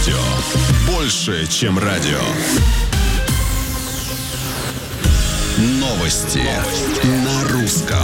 Больше, чем радио. Новости на русском.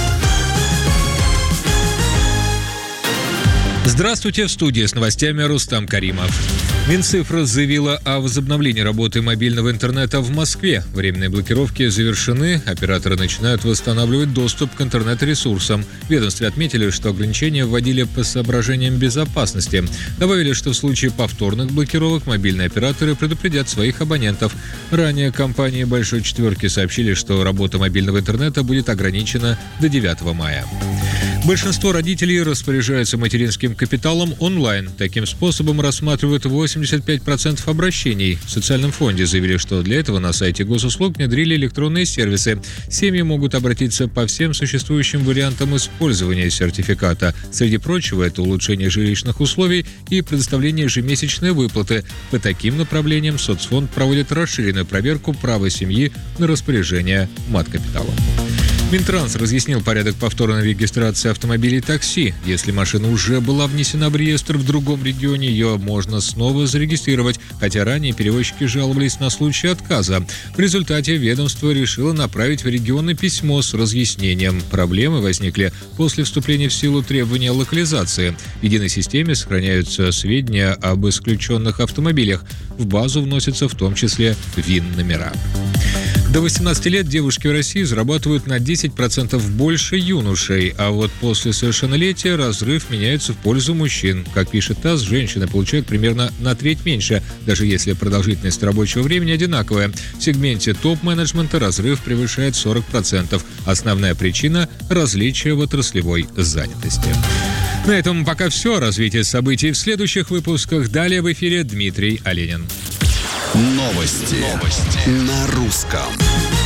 Здравствуйте, в студии с новостями Рустам Каримов. Минцифра заявила о возобновлении работы мобильного интернета в Москве. Временные блокировки завершены, операторы начинают восстанавливать доступ к интернет-ресурсам. В ведомстве отметили, что ограничения вводили по соображениям безопасности. Добавили, что в случае повторных блокировок мобильные операторы предупредят своих абонентов. Ранее компании «Большой четверки» сообщили, что работа мобильного интернета будет ограничена до 9 мая. Большинство родителей распоряжаются материнским капиталом онлайн. Таким способом рассматривают 85% обращений. В социальном фонде заявили, что для этого на сайте госуслуг внедрили электронные сервисы. Семьи могут обратиться по всем существующим вариантам использования сертификата. Среди прочего, это улучшение жилищных условий и предоставление ежемесячной выплаты. По таким направлениям соцфонд проводит расширенную проверку права семьи на распоряжение маткапиталом. Минтранс разъяснил порядок повторной регистрации автомобилей такси. Если машина уже была внесена в реестр в другом регионе, ее можно снова зарегистрировать, хотя ранее перевозчики жаловались на случай отказа. В результате ведомство решило направить в регионы письмо с разъяснением. Проблемы возникли после вступления в силу требования локализации. В единой системе сохраняются сведения об исключенных автомобилях. В базу вносятся в том числе ВИН-номера. До 18 лет девушки в России зарабатывают на 10% больше юношей, а вот после совершеннолетия разрыв меняется в пользу мужчин. Как пишет ТАСС, женщины получают примерно на треть меньше, даже если продолжительность рабочего времени одинаковая. В сегменте топ-менеджмента разрыв превышает 40%. Основная причина – различия в отраслевой занятости. На этом пока все. Развитие событий в следующих выпусках. Далее в эфире Дмитрий Оленин. Новости на русском.